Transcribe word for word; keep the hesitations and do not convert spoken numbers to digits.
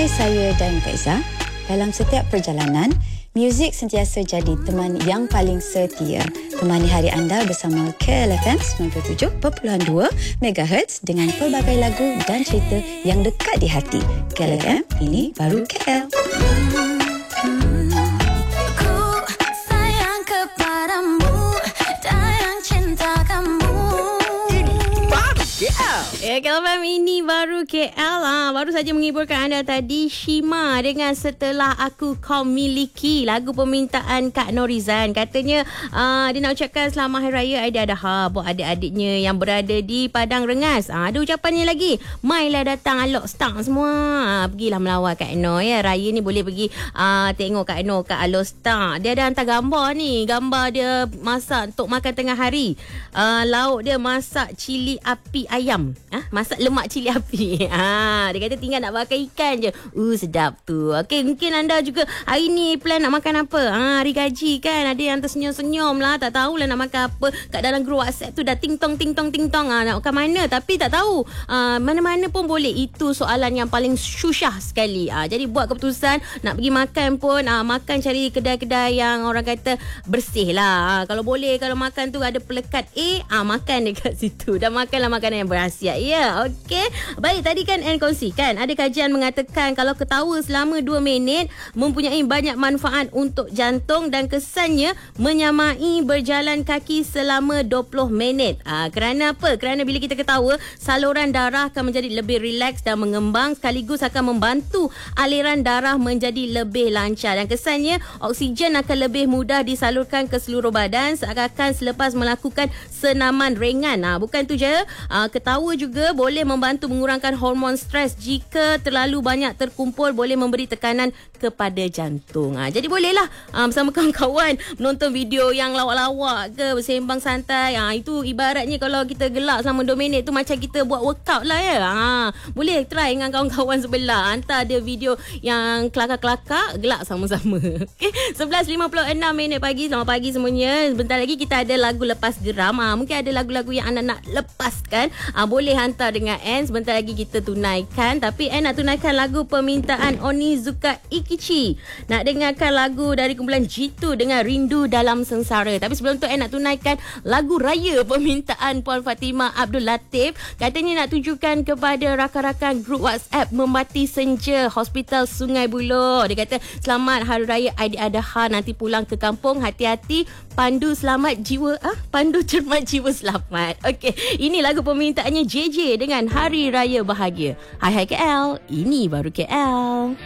Hai, saya Dan Faiza. Dalam setiap perjalanan, muzik sentiasa jadi teman yang paling setia. Temani hari anda bersama K L F M sembilan puluh tujuh perpuluhan dua megahertz dengan pelbagai lagu dan cerita yang dekat di hati. K L F M, ini baru K L. Ya, K L F M ini baru K L lah. Baru saja menghiburkan anda tadi Shima dengan Setelah Aku Kau Miliki, lagu permintaan Kak Norizan. Katanya uh, dia nak ucapkan selamat Hari Raya Aidiladha buat adik-adiknya yang berada di Padang Rengas. uh, Ada ucapannya lagi, mailah datang alok stang semua. uh, Pergilah melawat Kak Noh ya. Raya ni boleh pergi uh, tengok Kak Noh kat alok stang. Dia ada hantar gambar ni, gambar dia masak untuk makan tengah hari. uh, Lauk dia masak cili api ayam. Ha? Masak lemak cili api. Ha, dia kata tinggal nak makan ikan je. Uh, sedap tu. Okey, mungkin anda juga hari ni plan nak makan apa? Ha, hari gaji kan. Ada yang tersenyum-senyum lah. Tak tahulah nak makan apa. Kat dalam group WhatsApp tu dah ting-tong, ting-tong, ting-tong. Ha, nak makan mana? Tapi tak tahu. Ha, mana-mana pun boleh. Itu soalan yang paling susah sekali. Ha, jadi buat keputusan. Nak pergi makan pun. Ha, makan cari kedai-kedai yang orang kata bersih lah. Ha, kalau boleh, kalau makan tu ada pelekat A. Ha, makan dekat situ. Dan makanlah makanan yang berhasiat. Ya, okey. Baik, tadi kan Anne kongsikan ada kajian mengatakan kalau ketawa selama dua minit mempunyai banyak manfaat untuk jantung dan kesannya menyamai berjalan kaki selama dua puluh minit. Ah, kerana apa? Kerana bila kita ketawa, saluran darah akan menjadi lebih rileks dan mengembang, sekaligus akan membantu aliran darah menjadi lebih lancar dan kesannya oksigen akan lebih mudah disalurkan ke seluruh badan seakan-akan selepas melakukan senaman ringan. Ah, bukan tu je, ah, ketawa juga juga boleh membantu mengurangkan hormon stres. Jika terlalu banyak terkumpul, boleh memberi tekanan kepada jantung. Ha, jadi bolehlah ha, bersama kawan-kawan menonton video yang lawak-lawak ke, bersembang santai. Ha, itu ibaratnya kalau kita gelak selama dua minit tu macam kita buat workout lah ya. Ha, boleh try dengan kawan-kawan sebelah. Hantar dia video yang kelakar-kelakar, gelak sama-sama. Okay. sebelas lima puluh enam minit pagi. Selamat pagi semuanya. Sebentar lagi kita ada lagu lepas geram. Ha, mungkin ada lagu-lagu yang anda nak lepaskan. Ha, boleh hantar dengan Anne. Sebentar lagi kita tunaikan. Tapi Anne nak tunaikan lagu permintaan Onizuka Ikichi. Nak dengarkan lagu dari kumpulan G two dengan Rindu Dalam Sengsara. Tapi sebelum tu Anne nak tunaikan lagu raya permintaan Puan Fatimah Abdul Latif. Katanya nak tunjukkan kepada rakan-rakan grup WhatsApp Membati Senja Hospital Sungai Buloh. Dia kata selamat Hari Raya Aidiladha, nanti pulang ke kampung hati-hati, pandu selamat jiwa ah pandu cermat jiwa selamat. Okey, ini lagu permintaannya J J dengan Hari Raya Bahagia. Hai hai K L, ini baru K L.